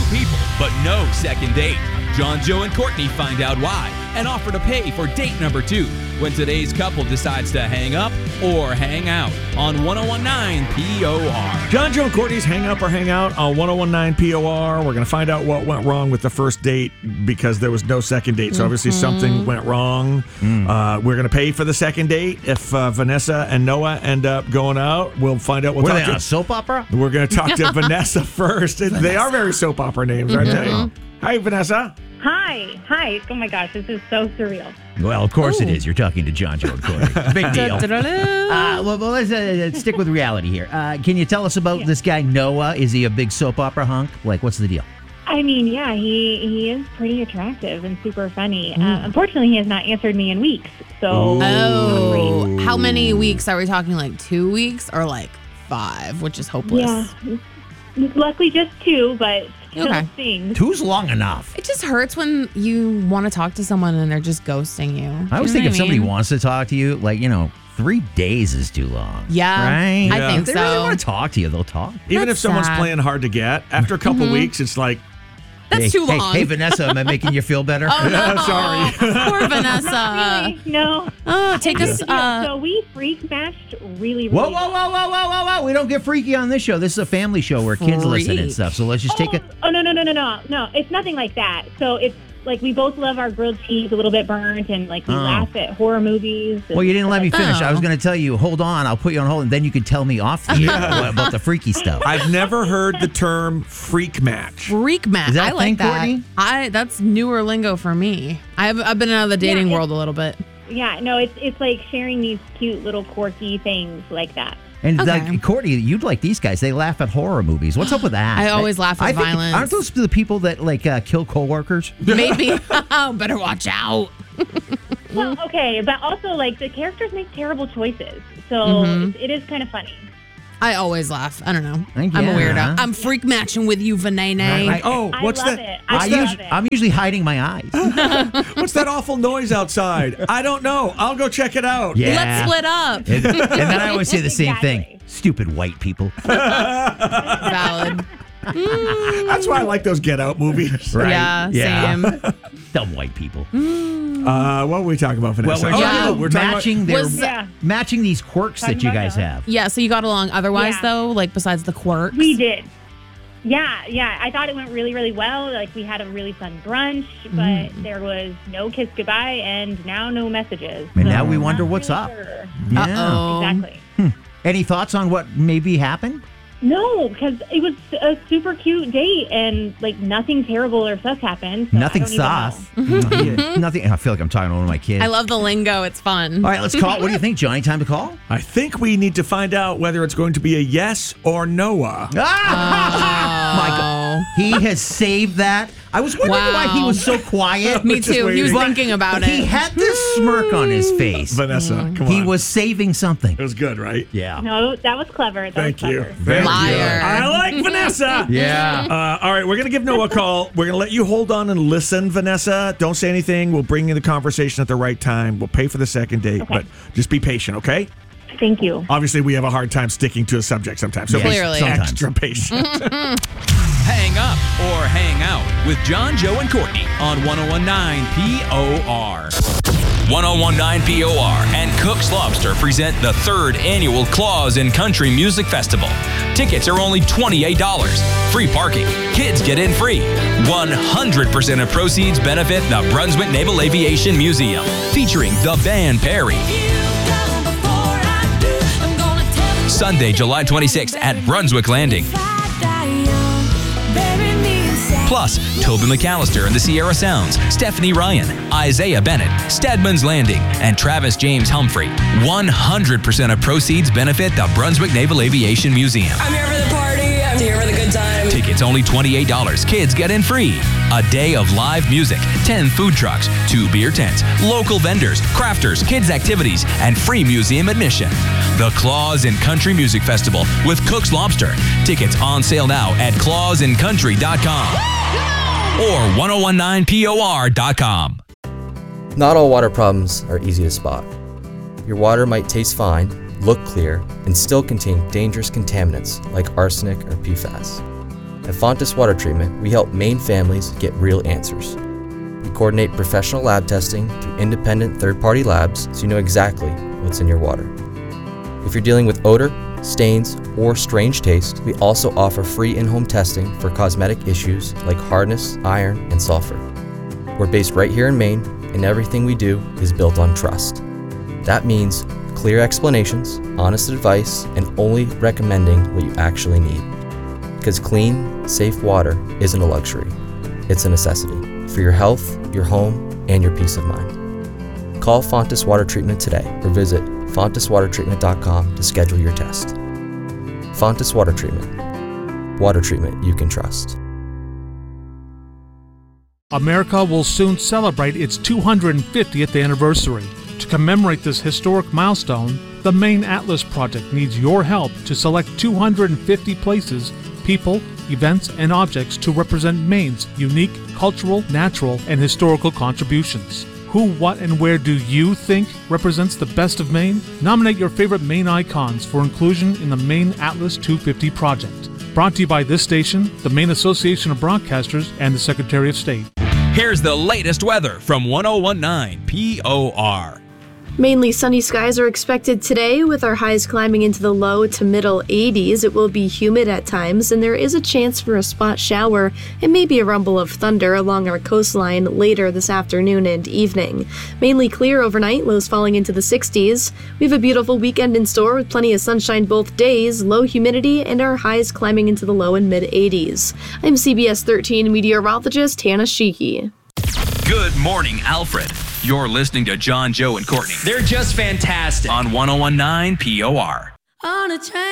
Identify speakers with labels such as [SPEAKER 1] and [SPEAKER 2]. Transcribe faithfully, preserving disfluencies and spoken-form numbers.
[SPEAKER 1] people, but no second date. John, Joe, and Courtney find out why and offer to pay for date number two when today's couple decides to hang up or hang out on one oh one nine P O R.
[SPEAKER 2] John, Joe, and Courtney's Hang Up or Hang Out on one oh one nine P O R. We're going to find out what went wrong with the first date because there was no second date. So obviously mm-hmm. something went wrong. Mm. Uh, we're going to pay for the second date. If uh, Vanessa and Noah end up going out, we'll find out. We'll
[SPEAKER 3] Were
[SPEAKER 2] talk
[SPEAKER 3] they
[SPEAKER 2] to
[SPEAKER 3] on a soap opera?
[SPEAKER 2] We're going to talk to Vanessa first.
[SPEAKER 3] Vanessa.
[SPEAKER 2] They are very soap opera names, aren't mm-hmm. they? Hi, Vanessa.
[SPEAKER 4] Hi. Hi. Oh, my gosh. This is so surreal.
[SPEAKER 3] Well, of course Ooh. It is. You're talking to John, Joe, and Courtney. Big deal. uh, well, well, let's uh, stick with reality here. Uh, can you tell us about yeah. this guy, Noah? Is he a big soap opera hunk? Like, what's the deal?
[SPEAKER 4] I mean, yeah, he, he is pretty attractive and super funny. Mm. Uh, unfortunately, he has not answered me in weeks. So,
[SPEAKER 5] Oh. How many weeks? Are we talking like two weeks or like five, which is hopeless?
[SPEAKER 4] Yeah. Luckily, just two, but still
[SPEAKER 5] okay.
[SPEAKER 4] stings.
[SPEAKER 3] Two's long enough.
[SPEAKER 5] It just hurts when you want to talk to someone and they're just ghosting you.
[SPEAKER 3] I always
[SPEAKER 5] you
[SPEAKER 3] think if
[SPEAKER 5] I mean?
[SPEAKER 3] somebody wants to talk to you, like, you know, three days is too long.
[SPEAKER 5] Yeah,
[SPEAKER 3] right?
[SPEAKER 5] I
[SPEAKER 3] yeah.
[SPEAKER 5] think
[SPEAKER 3] if they
[SPEAKER 5] so.
[SPEAKER 3] If they really want to talk to you, they'll talk.
[SPEAKER 2] Even
[SPEAKER 5] That's
[SPEAKER 2] if someone's
[SPEAKER 5] sad.
[SPEAKER 2] playing hard to get, after a couple
[SPEAKER 5] mm-hmm.
[SPEAKER 2] weeks, it's like,
[SPEAKER 5] That's
[SPEAKER 3] hey,
[SPEAKER 5] too long.
[SPEAKER 3] Hey, hey, Vanessa, am I making you feel better?
[SPEAKER 5] Oh, no.
[SPEAKER 2] Sorry.
[SPEAKER 5] Poor Vanessa.
[SPEAKER 4] Really? No.
[SPEAKER 5] Oh, take us. Uh,
[SPEAKER 4] so we freak matched really, really
[SPEAKER 3] Whoa, whoa, whoa, whoa, whoa, whoa, whoa. We don't get freaky on this show. This is a family show where kids
[SPEAKER 5] Freak.
[SPEAKER 3] listen and stuff. So let's just
[SPEAKER 4] oh,
[SPEAKER 3] take it.
[SPEAKER 4] Oh, no, no, no, no, no. No, it's nothing like that. So it's like we both love our grilled cheese a little bit burnt and like we
[SPEAKER 3] Oh.
[SPEAKER 4] laugh at horror movies.
[SPEAKER 3] Well, you didn't let me finish.
[SPEAKER 5] Oh.
[SPEAKER 3] I was going to tell you, hold on, I'll put you on hold, and then you can tell me off the air about the freaky stuff.
[SPEAKER 2] I've never heard the term freak match.
[SPEAKER 5] Freak match.
[SPEAKER 3] Is that
[SPEAKER 5] I
[SPEAKER 3] a
[SPEAKER 5] like
[SPEAKER 3] thing,
[SPEAKER 5] that.
[SPEAKER 3] Courtney?
[SPEAKER 5] I that's newer lingo for me. I've I've been out of the dating
[SPEAKER 4] Yeah,
[SPEAKER 5] world a little bit.
[SPEAKER 4] Yeah, no, it's it's like sharing these cute little quirky things like that.
[SPEAKER 3] And
[SPEAKER 5] Okay.
[SPEAKER 3] like Courtney, you'd like these guys. They laugh at horror movies. What's up with that?
[SPEAKER 5] I always laugh at
[SPEAKER 3] I think-
[SPEAKER 5] violence.
[SPEAKER 3] Aren't those the people that like uh, kill coworkers?
[SPEAKER 5] Maybe. Better watch out.
[SPEAKER 4] Well, okay, but also like the characters make terrible choices, so
[SPEAKER 5] Mhm.
[SPEAKER 4] it, it is kind of funny.
[SPEAKER 5] I always laugh. I don't know.
[SPEAKER 3] I
[SPEAKER 5] I'm a
[SPEAKER 3] guess.
[SPEAKER 5] weirdo. I'm freak matching with you, Vanene.
[SPEAKER 3] Right,
[SPEAKER 2] Oh,
[SPEAKER 4] I
[SPEAKER 2] what's
[SPEAKER 4] love
[SPEAKER 2] that?
[SPEAKER 4] it. I
[SPEAKER 2] What's
[SPEAKER 3] I
[SPEAKER 4] love
[SPEAKER 2] that?
[SPEAKER 3] usually,
[SPEAKER 4] it.
[SPEAKER 3] I'm usually hiding my eyes.
[SPEAKER 2] What's that awful noise outside? I don't know. I'll go check it out.
[SPEAKER 3] Yeah.
[SPEAKER 5] Let's split up.
[SPEAKER 3] And, and then I always say the same
[SPEAKER 4] Exactly.
[SPEAKER 3] thing. Stupid white people.
[SPEAKER 5] Valid.
[SPEAKER 2] That's why I like those Get Out movies.
[SPEAKER 3] Right?
[SPEAKER 5] Yeah,
[SPEAKER 3] Yeah.
[SPEAKER 5] same.
[SPEAKER 3] Dumb white people.
[SPEAKER 2] Uh, what were we talking about, Vanessa?
[SPEAKER 3] Well, we're,
[SPEAKER 2] oh,
[SPEAKER 5] yeah,
[SPEAKER 2] no, we're talking
[SPEAKER 3] matching
[SPEAKER 2] about,
[SPEAKER 3] their
[SPEAKER 5] Was-
[SPEAKER 4] Yeah.
[SPEAKER 3] matching these quirks
[SPEAKER 4] Talking
[SPEAKER 3] that you
[SPEAKER 4] about
[SPEAKER 3] guys
[SPEAKER 4] that.
[SPEAKER 3] have.
[SPEAKER 5] Yeah, so you got along otherwise,
[SPEAKER 4] Yeah.
[SPEAKER 5] though, like besides the quirks?
[SPEAKER 4] We did. Yeah, yeah. I thought it went really, really well. Like we had a really fun brunch, but there was no kiss goodbye and now no messages.
[SPEAKER 3] And
[SPEAKER 4] So
[SPEAKER 3] now we
[SPEAKER 4] I'm
[SPEAKER 3] wonder
[SPEAKER 4] not
[SPEAKER 3] what's
[SPEAKER 4] really
[SPEAKER 3] up.
[SPEAKER 4] sure.
[SPEAKER 3] Yeah.
[SPEAKER 5] Uh-oh.
[SPEAKER 4] Exactly.
[SPEAKER 3] Any thoughts on what maybe happened?
[SPEAKER 4] No, because it was a super cute date and like nothing terrible or sus happened. So
[SPEAKER 3] Nothing
[SPEAKER 4] I don't even
[SPEAKER 3] sauce.
[SPEAKER 4] know.
[SPEAKER 3] Yeah, Nothing. I feel like I'm talking to one of my kids.
[SPEAKER 5] I love the lingo. It's fun.
[SPEAKER 3] All right, let's call. What do you think, Johnny? Time to call?
[SPEAKER 2] I think we need to find out whether it's going to be a yes or Noah.
[SPEAKER 3] Ah! My God. He has saved that. I was wondering
[SPEAKER 5] Wow.
[SPEAKER 3] why he was so quiet.
[SPEAKER 5] Me
[SPEAKER 2] just
[SPEAKER 5] too. He was
[SPEAKER 2] waiting.
[SPEAKER 5] thinking about
[SPEAKER 3] He
[SPEAKER 5] it.
[SPEAKER 3] had this smirk on his face.
[SPEAKER 2] Vanessa, come on.
[SPEAKER 3] He was saving something.
[SPEAKER 2] It was good, right?
[SPEAKER 3] Yeah.
[SPEAKER 4] No, that was clever. That
[SPEAKER 2] Thank
[SPEAKER 4] was
[SPEAKER 2] you.
[SPEAKER 4] clever.
[SPEAKER 2] Thank
[SPEAKER 5] Liar.
[SPEAKER 2] you. I like Vanessa.
[SPEAKER 3] Yeah.
[SPEAKER 2] Uh, all right, we're going to give Noah a call. We're going to let you hold on and listen, Vanessa. Don't say anything. We'll bring you the conversation at the right time. We'll pay for the second date,
[SPEAKER 4] Okay.
[SPEAKER 2] but just be patient, okay?
[SPEAKER 4] Thank you.
[SPEAKER 2] Obviously, we have a hard time sticking to a subject sometimes, so
[SPEAKER 3] Yeah,
[SPEAKER 2] be
[SPEAKER 5] Clearly.
[SPEAKER 2] extra patient.
[SPEAKER 1] Hang up or hang out with John, Joe, and Courtney on one oh one nine P O R. one oh one nine P O R and Cook's Lobster present the third annual Claws in Country Music Festival. Tickets are only twenty-eight dollars. Free parking. Kids get in free. one hundred percent of proceeds benefit the Brunswick Naval Aviation Museum, featuring the band Perry. Sunday, July twenty-sixth at Brunswick Landing. Plus, Toby McAllister and the Sierra Sounds, Stephanie Ryan, Isaiah Bennett, Stedman's Landing, and Travis James Humphrey. one hundred percent of proceeds benefit the Brunswick Naval Aviation Museum.
[SPEAKER 6] I'm here for the party. I'm here for the good time.
[SPEAKER 1] Tickets only twenty-eight dollars. Kids get in free. A day of live music, ten food trucks, two beer tents, local vendors, crafters, kids activities, and free museum admission. The Claws in Country Music Festival with Cook's Lobster. Tickets on sale now at claws in country dot com or one oh one nine P O R dot com.
[SPEAKER 7] Not all water problems are easy to spot. Your water might taste fine, look clear, and still contain dangerous contaminants like arsenic or P FAS. At Fontis Water Treatment, we help Maine families get real answers. We coordinate professional lab testing through independent third-party labs so you know exactly what's in your water. If you're dealing with odor, stains, or strange taste, we also offer free in-home testing for cosmetic issues like hardness, iron, and sulfur. We're based right here in Maine, and everything we do is built on trust. That means clear explanations, honest advice, and only recommending what you actually need. Because clean, safe water isn't a luxury, it's a necessity for your health, your home, and your peace of mind. Call Fontis Water Treatment today or visit fontis water treatment dot com to schedule your test. Fontis Water Treatment. Water treatment you can trust.
[SPEAKER 8] America will soon celebrate its two hundred fiftieth anniversary. To commemorate this historic milestone, the Maine Atlas Project needs your help to select two hundred fifty places, people, events, and objects to represent Maine's unique cultural, natural, and historical contributions. Who, what, and where do you think represents the best of Maine? Nominate your favorite Maine icons for inclusion in the Maine Atlas two fifty project. Brought to you by this station, the Maine Association of Broadcasters, and the Secretary of State.
[SPEAKER 1] Here's the latest weather from one oh one nine P O R.
[SPEAKER 9] Mainly sunny skies are expected today, with our highs climbing into the low to middle eighties. It will be humid at times, and there is a chance for a spot shower and maybe a rumble of thunder along our coastline later this afternoon and evening. Mainly clear overnight, lows falling into the sixties. We have a beautiful weekend in store with plenty of sunshine both days, low humidity, and our highs climbing into the low and mid eighties. I'm C B S thirteen meteorologist Hannah Sheehy.
[SPEAKER 1] Good morning, Alfred. You're listening to John, Joe, and Courtney.
[SPEAKER 10] They're just fantastic.
[SPEAKER 1] On one oh one nine P O R.
[SPEAKER 6] On a train.